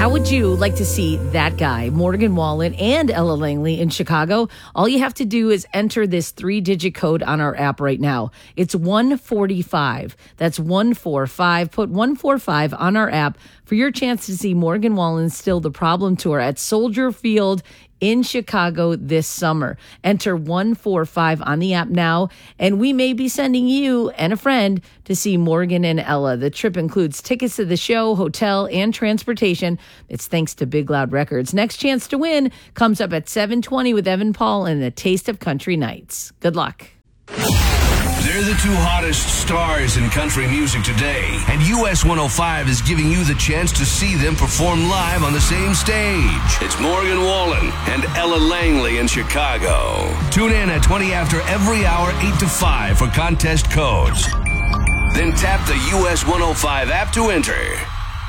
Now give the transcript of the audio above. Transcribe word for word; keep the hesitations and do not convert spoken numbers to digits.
How would you like to see that guy, Morgan Wallen and Ella Langley in Chicago? All you have to do is enter this three-digit code on our app right now. It's one forty-five. That's one forty-five. Put one forty-five on our app for your chance to see Morgan Wallen's Still the Problem tour at Soldier Field in Chicago this summer. Enter one forty-five on the app now, and we may be sending you and a friend to see Morgan and Ella. The trip includes tickets to the show, hotel, and transportation. It's thanks to Big Loud Records. Next chance to win comes up at seven twenty with Evan Paul and the Taste of Country Nights. Good luck. They're the two hottest stars in country music today, and U S one oh five is giving you the chance to see them perform live on the same stage. It's Morgan Wallen and Ella Langley in Chicago. Tune in at twenty after every hour, eight to five for contest codes. Then tap the U S one oh five app to enter.